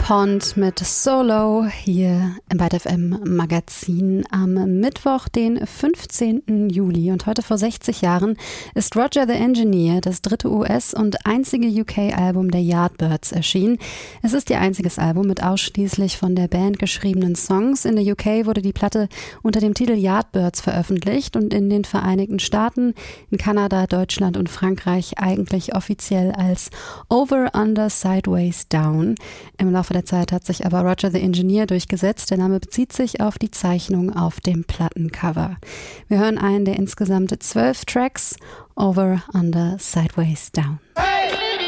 Pond mit Solo hier im Byte FM Magazin am Mittwoch, den 15. Juli. Und heute vor 60 Jahren ist Roger the Engineer, das dritte US- und einzige UK-Album der Yardbirds, erschienen. Es ist ihr einziges Album mit ausschließlich von der Band geschriebenen Songs. In der UK wurde die Platte unter dem Titel Yardbirds veröffentlicht und in den Vereinigten Staaten, in Kanada, Deutschland und Frankreich eigentlich offiziell als Over, Under, Sideways, Down. Im Laufe der Zeit hat sich aber Roger the Engineer durchgesetzt. Der Name bezieht sich auf die Zeichnung auf dem Plattencover. Wir hören einen der insgesamt 12 Tracks, Over, Under, Sideways, Down. Hey!